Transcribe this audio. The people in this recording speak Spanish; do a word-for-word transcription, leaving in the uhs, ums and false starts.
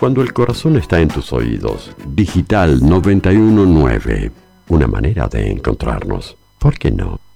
cuando el corazón está en tus oídos. Digital noventa y uno punto nueve. Una manera de encontrarnos. ¿Por qué no?